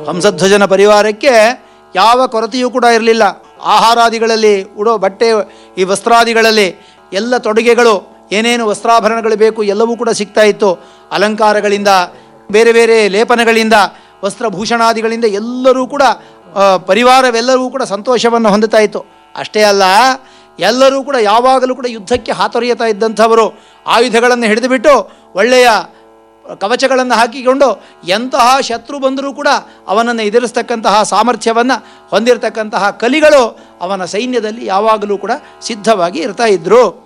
ಹಂಸಧ್ವಜನ ಪರಿವಾರಕ್ಕೆ ಯಾವ ಕೊರತೆಯೂ ಕೂಡ ಇರಲಿಲ್ಲ. ಆಹಾರಾದಿಗಳಲ್ಲಿ, ಉಡೋ ಬಟ್ಟೆ, ಈ ವಸ್ತ್ರಾದಿಗಳಲ್ಲಿ ಎಲ್ಲ ತೊಡುಗೆಗಳು, ಏನೇನು ವಸ್ತ್ರಾಭರಣಗಳು ಬೇಕು ಎಲ್ಲವೂ ಕೂಡ ಸಿಗ್ತಾ ಇತ್ತು. ಅಲಂಕಾರಗಳಿಂದ, ಬೇರೆ ಬೇರೆ ಲೇಪನಗಳಿಂದ, ವಸ್ತ್ರಭೂಷಣಾದಿಗಳಿಂದ ಎಲ್ಲರೂ ಕೂಡ ಪರಿವಾರವೆಲ್ಲರೂ ಕೂಡ ಸಂತೋಷವನ್ನು ಹೊಂದುತ್ತಾ ಇತ್ತು. ಅಷ್ಟೇ ಅಲ್ಲ, ಎಲ್ಲರೂ ಕೂಡ ಯಾವಾಗಲೂ ಕೂಡ ಯುದ್ಧಕ್ಕೆ ಹಾತೊರೆಯುತ್ತಾ ಇದ್ದಂಥವರು. ಆಯುಧಗಳನ್ನು ಹಿಡಿದುಬಿಟ್ಟು ಒಳ್ಳೆಯ ಕವಚಗಳನ್ನು ಹಾಕಿಕೊಂಡು ಎಂತಹ ಶತ್ರು ಬಂದರೂ ಕೂಡ ಅವನನ್ನು ಎದುರಿಸ್ತಕ್ಕಂತಹ ಸಾಮರ್ಥ್ಯವನ್ನು ಹೊಂದಿರತಕ್ಕಂತಹ ಕಲಿಗಳು ಅವನ ಸೈನ್ಯದಲ್ಲಿ ಯಾವಾಗಲೂ ಕೂಡ ಸಿದ್ಧವಾಗಿ ಇರ್ತಾ ಇದ್ದರು.